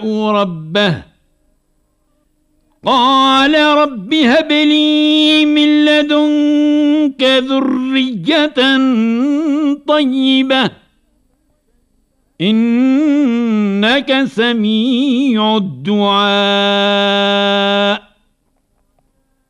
ربه قال رب هب لي من لدنك ذرية طيبة إنك سميع الدعاء